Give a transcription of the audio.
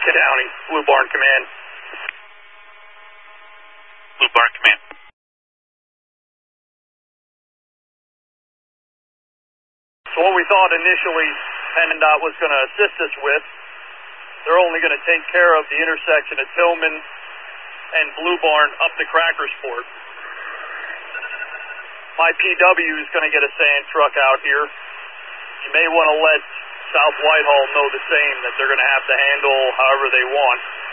County, Blue Barn Command. Blue Barn Command. So what we thought initially PennDOT was going to assist us with, they're only going to take care of the intersection at Tillman and Blue Barn up to Crackersport. My PW is going to get a sand truck out here. You may want to let South Whitehall know the same, that they're going to have to handle however they want.